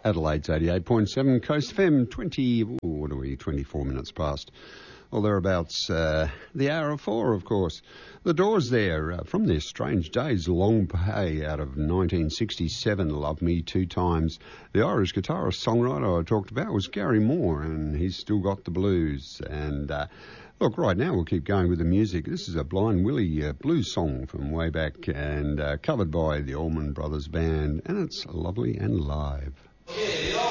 Adelaide's 88.7, Coast FM 24 minutes past. Well, thereabouts, the hour of 4, of course. The Doors there, from their Strange Days, Long Pay out of 1967, Love Me Two Times. The Irish guitarist, songwriter I talked about was Gary Moore, and he's still got the blues. And look, right now we'll keep going with the music. This is a Blind Willie blues song from way back, and covered by the Allman Brothers Band, and it's lovely and live.